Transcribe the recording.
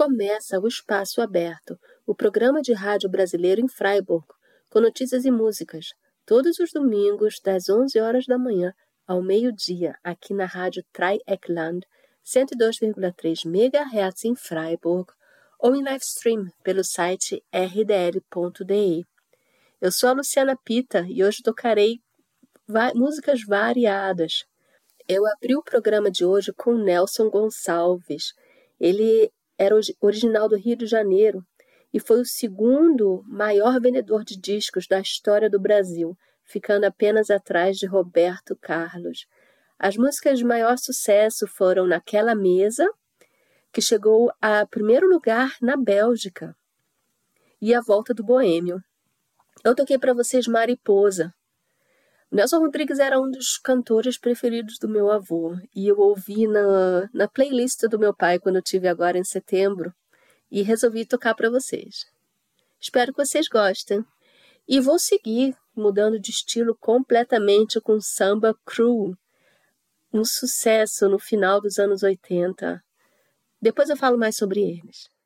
Começa o Espaço Aberto, o programa de rádio brasileiro em Freiburg, com notícias e músicas, todos os domingos, das 11 horas da manhã ao meio-dia, aqui na rádio Dreieckland, 102,3 MHz em Freiburg, ou em live stream pelo site rdl.de. Eu sou a Luciana Pita e hoje tocarei músicas variadas. Eu abri o programa de hoje com Nelson Gonçalves. Ele era original do Rio de Janeiro e foi o segundo maior vendedor de discos da história do Brasil, ficando apenas atrás de Roberto Carlos. As músicas de maior sucesso foram Naquela Mesa, que chegou a primeiro lugar na Bélgica, e A Volta do Boêmio. Eu toquei para vocês Mariposa. Nelson Rodrigues era um dos cantores preferidos do meu avô e eu ouvi na playlist do meu pai quando eu tive agora em setembro e resolvi tocar para vocês. Espero que vocês gostem. E vou seguir mudando de estilo completamente com Samba Crew, um sucesso no final dos anos 80. Depois eu falo mais sobre eles.